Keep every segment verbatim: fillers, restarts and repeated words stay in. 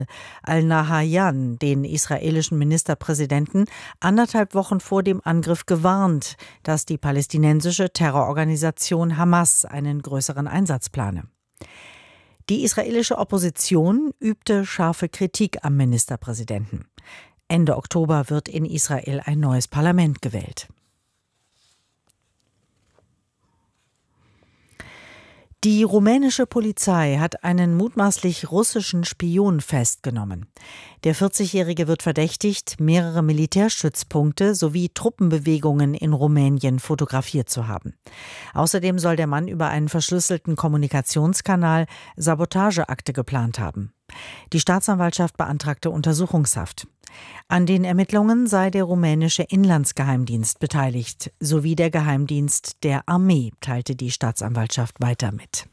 al-Nahyan den israelischen Ministerpräsidenten anderthalb Wochen vor dem Angriff gewarnt, dass die palästinensische Terrororganisation Hamas einen größeren Einsatz plane. Die israelische Opposition übte scharfe Kritik am Ministerpräsidenten. Ende Oktober wird in Israel ein neues Parlament gewählt. Die rumänische Polizei hat einen mutmaßlich russischen Spion festgenommen. Der vierzigjährige wird verdächtigt, mehrere Militärstützpunkte sowie Truppenbewegungen in Rumänien fotografiert zu haben. Außerdem soll der Mann über einen verschlüsselten Kommunikationskanal Sabotageakte geplant haben. Die Staatsanwaltschaft beantragte Untersuchungshaft. An den Ermittlungen sei der rumänische Inlandsgeheimdienst beteiligt, sowie der Geheimdienst der Armee, teilte die Staatsanwaltschaft weiter mit.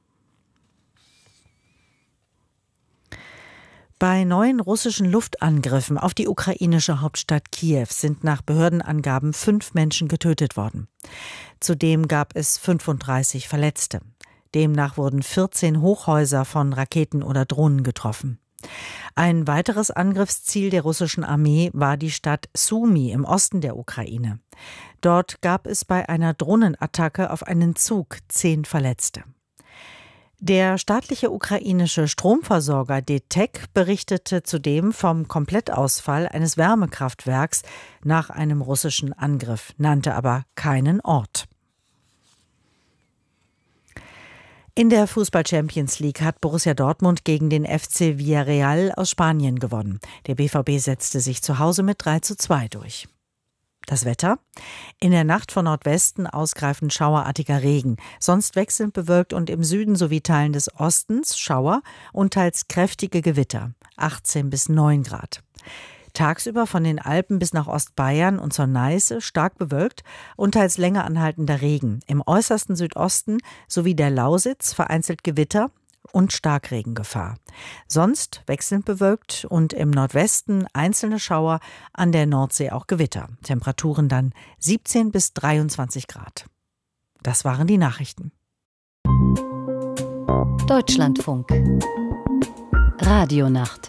Bei neuen russischen Luftangriffen auf die ukrainische Hauptstadt Kiew sind nach Behördenangaben fünf Menschen getötet worden. Zudem gab es fünfunddreißig Verletzte. Demnach wurden vierzehn Hochhäuser von Raketen oder Drohnen getroffen. Ein weiteres Angriffsziel der russischen Armee war die Stadt Sumy im Osten der Ukraine. Dort gab es bei einer Drohnenattacke auf einen Zug zehn Verletzte. Der staatliche ukrainische Stromversorger D T E C berichtete zudem vom Komplettausfall eines Wärmekraftwerks nach einem russischen Angriff, nannte aber keinen Ort. In der Fußball-Champions League hat Borussia Dortmund gegen den F C Villarreal aus Spanien gewonnen. Der B V B setzte sich zu Hause mit drei zu zwei durch. Das Wetter? In der Nacht von Nordwesten ausgreifend schauerartiger Regen, sonst wechselnd bewölkt und im Süden sowie Teilen des Ostens Schauer und teils kräftige Gewitter, achtzehn bis neun Grad. Tagsüber von den Alpen bis nach Ostbayern und zur Neiße stark bewölkt und teils länger anhaltender Regen. Im äußersten Südosten sowie der Lausitz vereinzelt Gewitter und Starkregengefahr. Sonst wechselnd bewölkt und im Nordwesten einzelne Schauer, an der Nordsee auch Gewitter. Temperaturen dann siebzehn bis dreiundzwanzig Grad. Das waren die Nachrichten. Deutschlandfunk. Radionacht.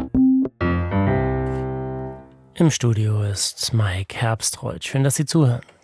Im Studio ist Mike Herbstreuth. Schön, dass Sie zuhören.